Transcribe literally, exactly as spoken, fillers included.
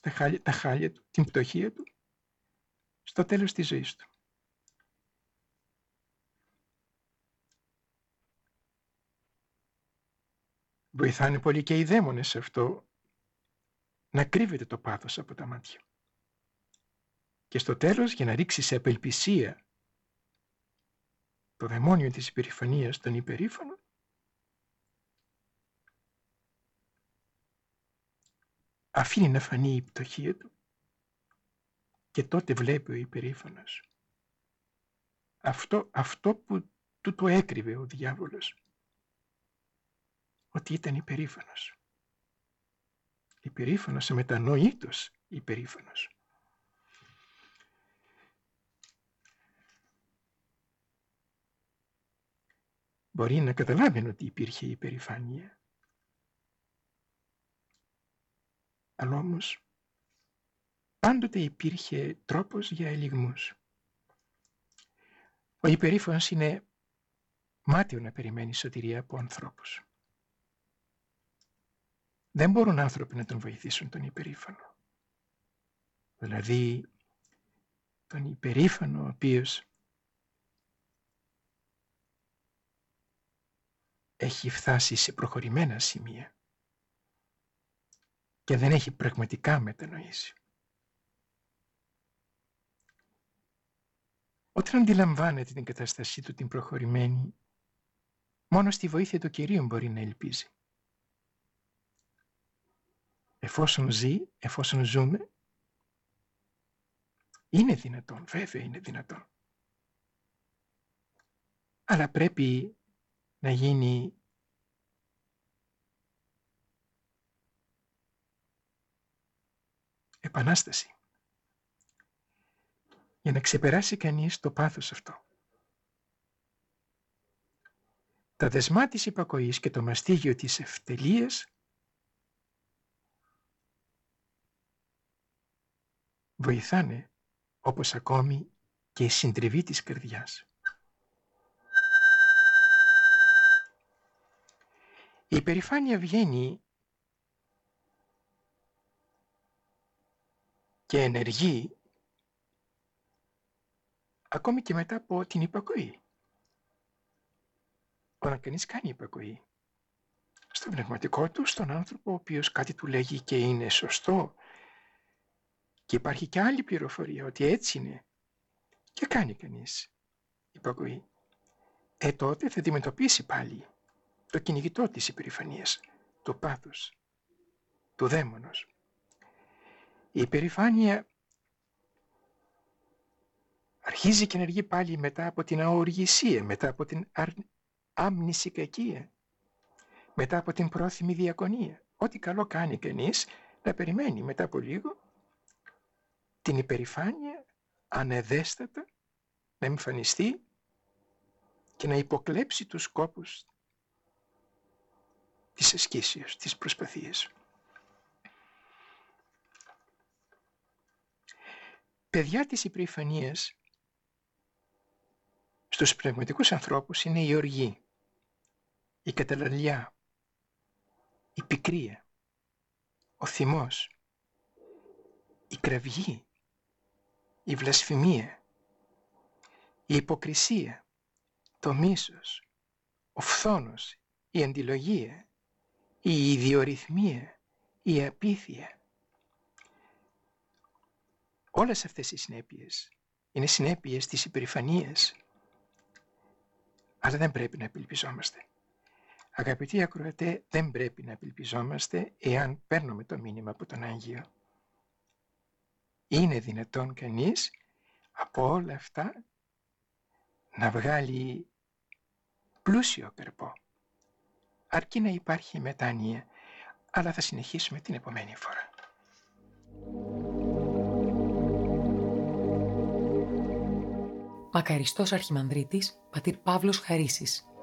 τα χάλια, τα χάλια του, την πτωχία του, στο τέλος της ζωής του. Βοηθάνε πολύ και οι δαίμονες σε αυτό, να κρύβεται το πάθος από τα μάτια. Και στο τέλος, για να ρίξει σε απελπισία το δαιμόνιο της υπερηφανίας, τον υπερήφανο, αφήνει να φανεί η πτωχία του και τότε βλέπει ο υπερήφανος αυτό, αυτό που του το έκρυβε ο διάβολος, ότι ήταν υπερήφανος. Υπερήφανος, αμετανοήτως υπερήφανος. Μπορεί να καταλάβει ότι υπήρχε υπερηφάνεια, αλλά όμως πάντοτε υπήρχε τρόπος για ελιγμούς. Ο υπερήφανος είναι μάταιο να περιμένει σωτηρία από ανθρώπους. Δεν μπορούν άνθρωποι να τον βοηθήσουν τον υπερήφανο. Δηλαδή τον υπερήφανο ο οποίος έχει φτάσει σε προχωρημένα σημεία και δεν έχει πραγματικά μετανοήσει. Όταν αντιλαμβάνεται την κατάστασή του την προχωρημένη, μόνο στη βοήθεια του Κυρίου μπορεί να ελπίζει. Εφόσον ζει, εφόσον ζούμε, είναι δυνατόν, βέβαια είναι δυνατόν. Αλλά πρέπει να γίνει επανάσταση για να ξεπεράσει κανείς το πάθος αυτό. Τα δεσμά της υπακοής και το μαστίγιο της ευτελείας βοηθάνε, όπως ακόμη και η συντριβή της καρδιάς. Η υπερηφάνεια βγαίνει και ενεργεί ακόμη και μετά από την υπακοή. Όταν κανείς κάνει υπακοή στο πνευματικό του, στον άνθρωπο ο οποίος κάτι του λέγει και είναι σωστό και υπάρχει και άλλη πληροφορία ότι έτσι είναι και κάνει κανείς υπακοή, ε τότε θα αντιμετωπίσει πάλι το κυνηγητό της υπερηφανίας, το πάθος του δαίμονος. Η υπερηφάνεια αρχίζει και ενεργεί πάλι μετά από την αοργησία, μετά από την αρ... άμνηση κακία, μετά από την πρόθυμη διακονία. Ό,τι καλό κάνει κανείς να περιμένει μετά από λίγο την υπερηφάνεια ανεδέστατα να εμφανιστεί και να υποκλέψει τους σκόπους της ασκήσεως, της προσπαθίας. Παιδιά της υπερηφανίας στους πνευματικούς ανθρώπους είναι η οργή, η καταλαλιά, η πικρία, ο θυμός, η κραυγή, η βλασφημία, η υποκρισία, το μίσος, ο φθόνος, η αντιλογία, η ιδιορυθμία, η απίθεια. Όλες αυτές οι συνέπειες είναι συνέπειες της υπερηφανίας, αλλά δεν πρέπει να απελπιζόμαστε. Αγαπητοί ακροατέ, δεν πρέπει να απελπιζόμαστε εάν παίρνουμε το μήνυμα από τον Άγιο. Είναι δυνατόν κανείς από όλα αυτά να βγάλει πλούσιο καρπό, αρκεί να υπάρχει μετάνοια, αλλά θα συνεχίσουμε την επόμενη φορά. Μακαριστός Αρχιμανδρίτης, πατήρ Παύλος Χαρίσης.